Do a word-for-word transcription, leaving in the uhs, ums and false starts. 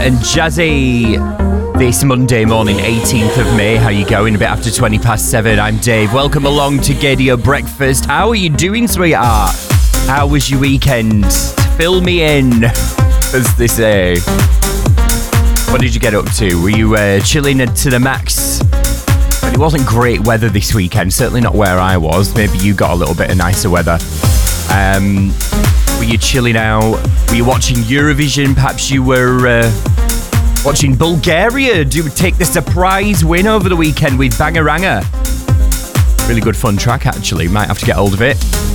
and Jazzy this Monday morning, eighteenth of May. How you going? A bit after twenty past seven. I'm Dave. Welcome along to Gaydio Breakfast. How are you doing, sweetheart? How was your weekend? Fill me in, as they say. What did you get up to? Were you uh, chilling to the max? But it wasn't great weather this weekend, certainly not where I was. Maybe you got a little bit of nicer weather. Um, were you chilling out? Were you watching Eurovision? Perhaps you were uh, watching Bulgaria do take the surprise win over the weekend with Bangaranga. Really good fun track, actually. Might have to get hold of it.